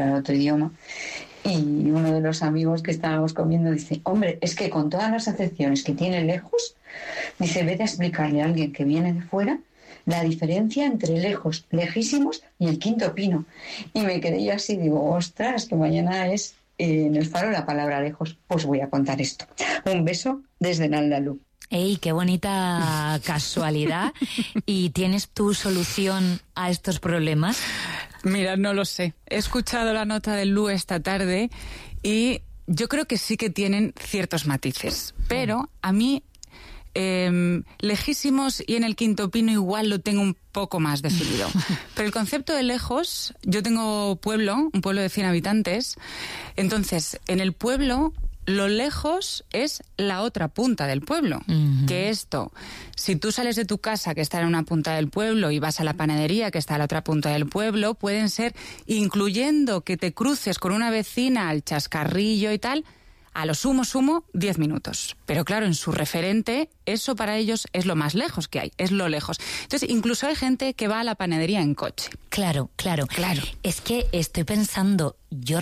otro idioma. Y uno de los amigos que estábamos comiendo dice, hombre, es que con todas las acepciones que tiene lejos, dice, vete a explicarle a alguien que viene de fuera la diferencia entre lejos, lejísimos y el Quinto Pino. Y me quedé yo así, digo, ostras, que mañana es en el Faro la palabra lejos. Pues voy a contar esto. Un beso desde Naldalú. ¡Ey, qué bonita casualidad! ¿Y tienes tu solución a estos problemas? Mira, no lo sé. He escuchado la nota del Lu esta tarde y yo creo que sí que tienen ciertos matices. Pero a mí, lejísimos y en el Quinto Pino igual lo tengo un poco más definido. Pero el concepto de lejos, yo tengo un pueblo de 100 habitantes, entonces en el pueblo lo lejos es la otra punta del pueblo. Que esto, si tú sales de tu casa que está en una punta del pueblo y vas a la panadería que está en la otra punta del pueblo, pueden ser, incluyendo que te cruces con una vecina al chascarrillo y tal, a lo sumo 10 minutos. Pero claro, en su referente, eso para ellos es lo más lejos que hay, es lo lejos. Entonces, incluso hay gente que va a la panadería en coche. Claro. Es que estoy pensando,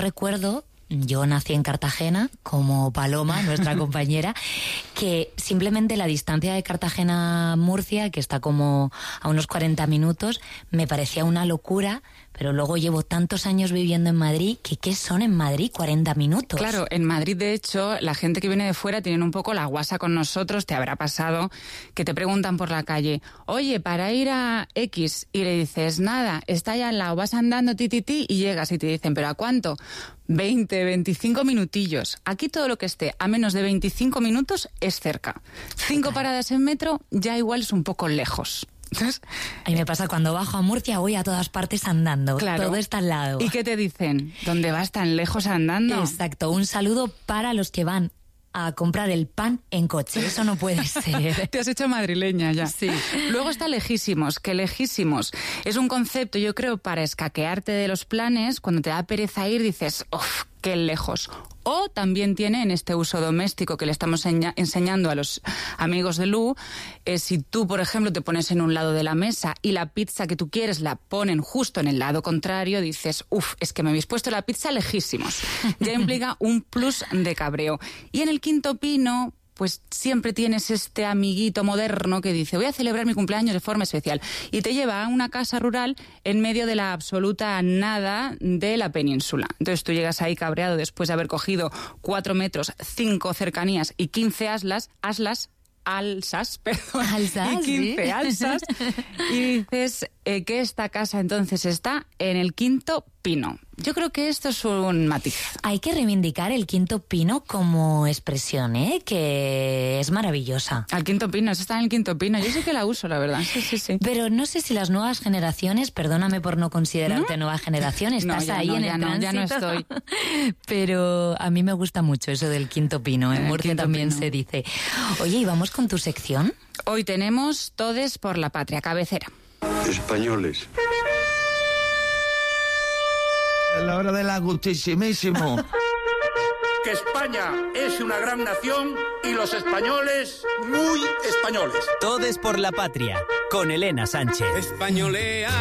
yo nací en Cartagena, como Paloma, nuestra compañera, que simplemente la distancia de Cartagena a Murcia, que está como a unos 40 minutos, me parecía una locura, pero luego llevo tantos años viviendo en Madrid, que ¿qué son en Madrid 40 minutos? Claro, en Madrid, de hecho, la gente que viene de fuera tienen un poco la guasa con nosotros. Te habrá pasado que te preguntan por la calle, oye, para ir a X, y le dices, nada, está allá al lado, vas andando y llegas y te dicen, ¿pero a cuánto? 20, 25 minutillos. Aquí todo lo que esté a menos de 25 minutos es cerca. 5 paradas en metro ya igual es un poco lejos. Entonces, a mí me pasa cuando bajo a Murcia, voy a todas partes andando. Claro. Todo está al lado. ¿Y qué te dicen? ¿Dónde vas tan lejos andando? Exacto. Un saludo para los que van a comprar el pan en coche. Eso no puede ser. Te has hecho madrileña ya. Sí. Luego está lejísimos, que lejísimos es un concepto, yo creo, para escaquearte de los planes. Cuando te da pereza ir, dices, ¡uf, qué lejos! O también tiene en este uso doméstico que le estamos enseñando a los amigos de Lu, si tú, por ejemplo, te pones en un lado de la mesa y la pizza que tú quieres la ponen justo en el lado contrario, dices, uf, es que me habéis puesto la pizza lejísimos. Ya implica un plus de cabreo. Y en el Quinto Pino, pues siempre tienes este amiguito moderno que dice, voy a celebrar mi cumpleaños de forma especial. Y te lleva a una casa rural en medio de la absoluta nada de la península. Entonces tú llegas ahí cabreado después de haber cogido 4 metros, 5 cercanías y 15 alsas, y 15 ¿sí? alsas, y dices que esta casa entonces está en el Quinto Pino. Yo creo que esto es un matiz. Hay que reivindicar el Quinto Pino como expresión, que es maravillosa. Al Quinto Pino, eso está en el Quinto Pino. Yo sí que la uso, la verdad. Sí. Pero no sé si las nuevas generaciones, perdóname por no considerarte nueva generación, estás ahí en el tránsito. Ya no estoy. Pero a mí me gusta mucho eso del Quinto Pino. En Murcia también se dice. Oye, ¿y vamos con tu sección? Hoy tenemos Todes por la Patria, cabecera. Españoles. Es la hora del agustísimísimo. Que España es una gran nación y los españoles muy españoles. Todes por la Patria, con Elena Sánchez. Españolea,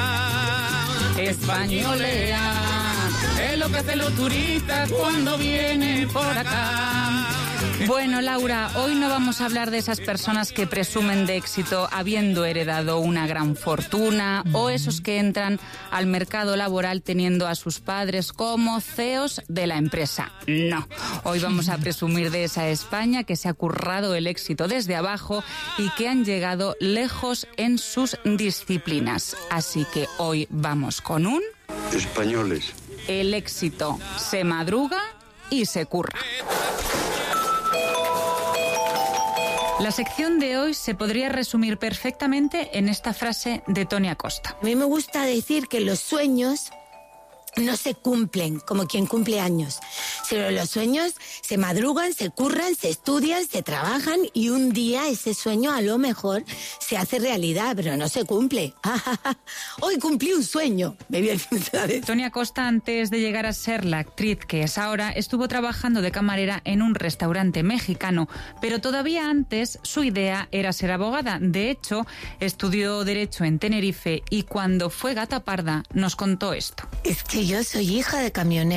es lo que hacen los turistas cuando vienen por acá. Bueno, Laura, hoy no vamos a hablar de esas personas que presumen de éxito habiendo heredado una gran fortuna o esos que entran al mercado laboral teniendo a sus padres como CEOs de la empresa. No, hoy vamos a presumir de esa España que se ha currado el éxito desde abajo y que han llegado lejos en sus disciplinas. Así que hoy vamos con un... Españoles. El éxito se madruga y se curra. La sección de hoy se podría resumir perfectamente en esta frase de Tony Acosta. A mí me gusta decir que los sueños no se cumplen como quien cumple años, Pero los sueños se madrugan, se curran, se estudian, se trabajan y un día ese sueño a lo mejor se hace realidad, pero no se cumple. Hoy cumplí un sueño. Me vi el Tonia Costa, antes de llegar a ser la actriz que es ahora, estuvo trabajando de camarera en un restaurante mexicano, pero todavía antes su idea era ser abogada. De hecho, estudió Derecho en Tenerife y cuando fue gata parda nos contó esto. Es que yo soy hija de camionero.